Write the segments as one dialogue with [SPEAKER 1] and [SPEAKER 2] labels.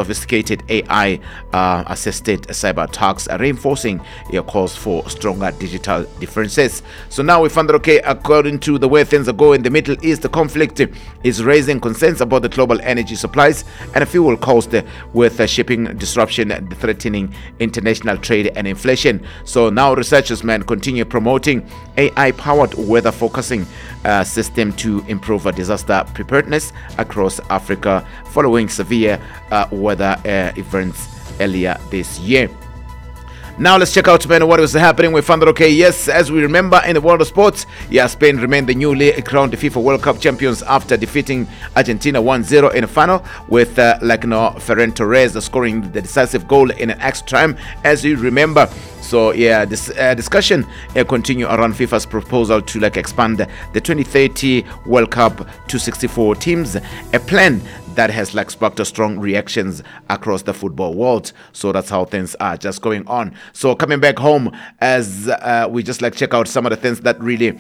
[SPEAKER 1] sophisticated AI assisted cyber attacks, reinforcing calls for stronger digital defenses. So now we found that, okay, according to the way things are going, the Middle East, the conflict is raising concerns about the global energy supplies and fuel cost, with shipping disruption threatening international trade and inflation. So now researchers continue promoting AI-powered weather forecasting system to improve disaster preparedness across Africa following severe weather events earlier this year. Now let's check out, what was happening. We found that, okay, yes, as we remember in the world of sports, Spain remained the newly crowned FIFA World Cup champions after defeating Argentina 1-0 in the final, with Ferran Torres scoring the decisive goal in an extra time, as you remember. So yeah, this discussion continue around FIFA's proposal to expand the 2030 World Cup to 64 teams, a plan that has sparked strong reactions across the football world. So that's how things are just going on. So coming back home, as we just check out some of the things that really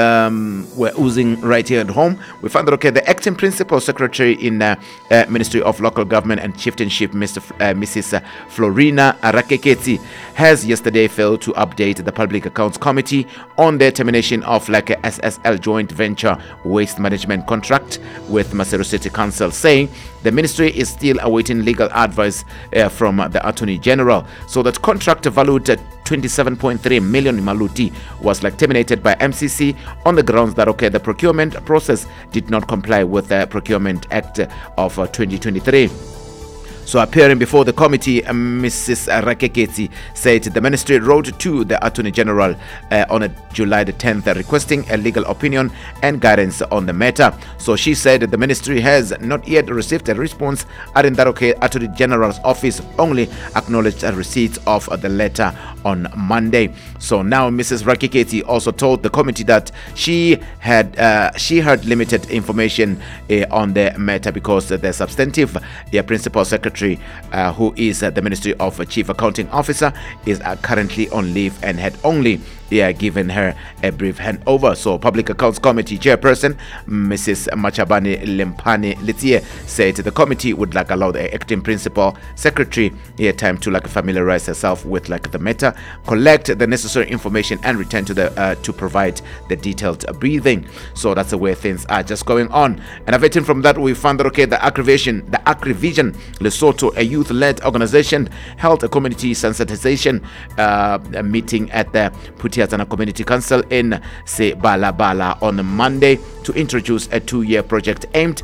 [SPEAKER 1] were oozing right here at home, we found that, okay, the acting principal secretary in Ministry of Local Government and Chieftainship, Mrs. Florina Arakeketi, has yesterday failed to update the Public Accounts Committee on the termination of a SSL joint venture waste management contract with Maseru City Council, saying the ministry is still awaiting legal advice from the Attorney General. So that contract valued at 27.3 million Maluti was terminated by MCC on the grounds that, okay, the procurement process did not comply with the Procurement Act of 2023. So appearing before the committee, Mrs. Rakeketi said the ministry wrote to the Attorney General on July the 10th requesting a legal opinion and guidance on the matter. So she said that the ministry has not yet received a response, adding that, okay, Attorney General's office only acknowledged a receipt of the letter on Monday. So now Mrs. Rakeketi also told the committee that she had limited information on the matter because the substantive principal secretary, who is the Ministry of Chief Accounting Officer, is currently on leave and had only given her a brief handover. So Public Accounts Committee Chairperson Mrs. Machabane Lempane Litie said the committee would allow the acting principal secretary time to familiarize herself with the matter, collect the necessary information and return to the to provide the detailed briefing. So that's the way things are just going on. And averting from that, we found that, okay, the Agrivision Lesotho, a youth-led organization, held a community sensitization meeting at the Putiazana Community Council in Sebalabala on Monday to introduce a 2-year project aimed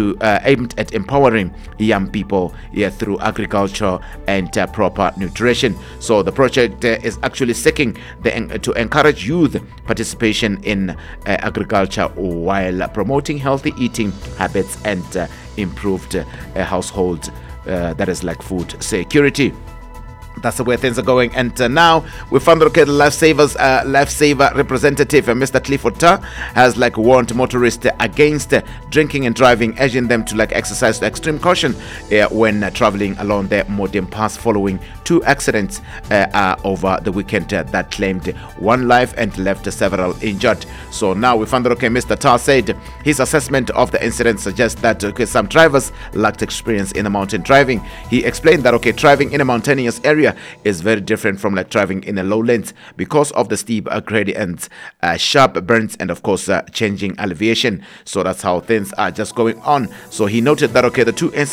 [SPEAKER 1] at empowering young people through agriculture and proper nutrition. So the project is actually seeking to encourage youth participation in agriculture while promoting healthy eating habits and improved household that is food security. That's the way things are going. And now we found that, okay, the lifesaver representative, Mr. Clifford Tarr, has warned motorists against drinking and driving, urging them to exercise extreme caution when traveling along the Modern Pass following 2 accidents over the weekend that claimed 1 life and left several injured. So now we found that, okay, Mr. Tarr said his assessment of the incident suggests that, okay, some drivers lacked experience in the mountain driving. He explained that, okay, driving in a mountainous area is very different from driving in a lowlands because of the steep gradients, sharp burns, and of course changing elevation. So that's how things are just going on. So he noted that, okay, the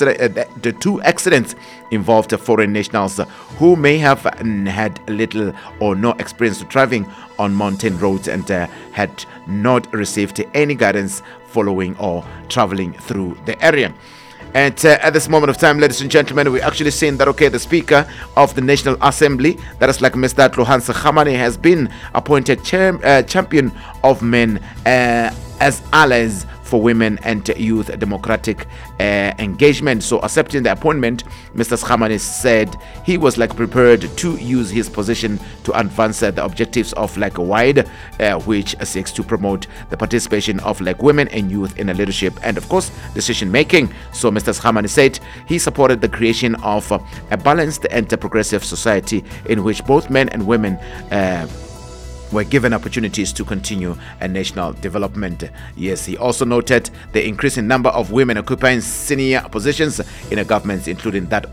[SPEAKER 1] two accidents involved foreign nationals who may have had little or no experience driving on mountain roads and had not received any guidance following or traveling through the area. And at this moment of time, ladies and gentlemen, we're actually seeing that, okay, the Speaker of the National Assembly, that is Mr. Tlohantse Kgamane, has been appointed champion of men as allies for women and youth democratic engagement. So accepting the appointment, Mr. Kgamane said he was prepared to use his position to advance the objectives of WIDE, which seeks to promote the participation of women and youth in leadership and of course decision making. So Mr. Kgamane said he supported the creation of a balanced and progressive society in which both men and women were given opportunities to continue a national development. Yes, he also noted the increasing number of women occupying senior positions in the governments, including that